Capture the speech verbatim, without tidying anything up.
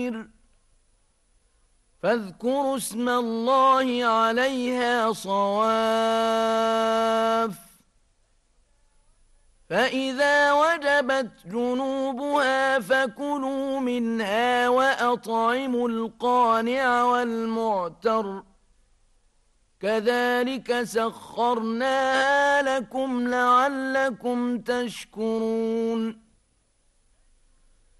فاذكروا اسم الله عليها صواف فإذا وجبت جنوبها فكلوا منها وأطعموا القانع والمعتر كذلك سخرناها لكم لعلكم تشكرون